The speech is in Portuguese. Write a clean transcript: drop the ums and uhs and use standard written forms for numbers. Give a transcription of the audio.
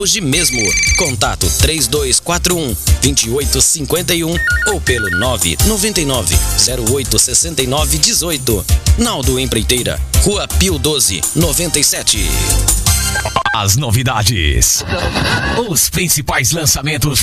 hoje mesmo. Contato 3241-2851 ou pelo 999-086918. Naldo Empreiteira, Rua Pio 12, 97. As novidades, os principais lançamentos